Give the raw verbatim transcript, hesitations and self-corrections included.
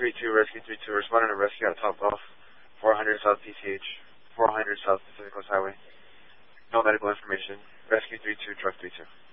three two, Rescue three two, responding to rescue at Top Golf, four hundred South P C H, four hundred South Pacific Coast Highway. No medical information. Rescue three two, Truck three two.